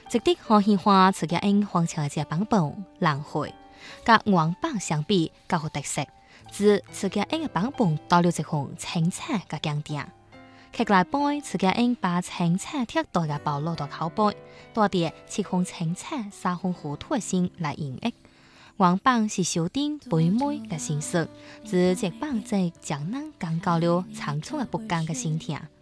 值得可喜欢自家因黄桥嘅版本浪费，甲原版相比较有特色。自自家因嘅版本多了一份清澈嘅经典。客来杯自家因把清澈贴代嘅包落到口杯，多啲7分清澈3分糊涂嘅心来演绎。原版是修订杯妹嘅形式，自这版则将咱讲到了长处嘅不甘嘅心田。